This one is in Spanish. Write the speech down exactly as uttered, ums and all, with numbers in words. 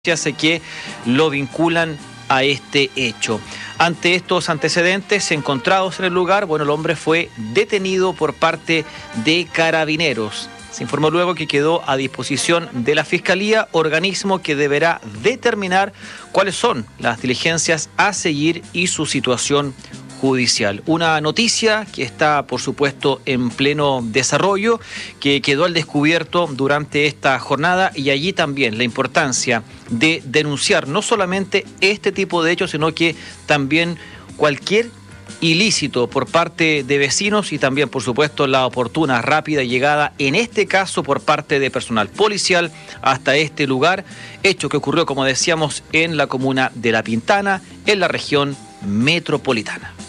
hace que lo vinculan a este hecho. Ante estos antecedentes encontrados en el lugar, bueno, el hombre fue detenido por parte de Carabineros. Se informó luego que quedó a disposición de la Fiscalía, organismo que deberá determinar cuáles son las diligencias a seguir y su situación judicial. Una noticia que está, por supuesto, en pleno desarrollo, que quedó al descubierto durante esta jornada, y allí también la importancia de denunciar no solamente este tipo de hechos, sino que también cualquier ilícito por parte de vecinos y también, por supuesto, la oportuna, rápida llegada, en este caso por parte de personal policial hasta este lugar, hecho que ocurrió, como decíamos, en la comuna de La Pintana, en la región metropolitana.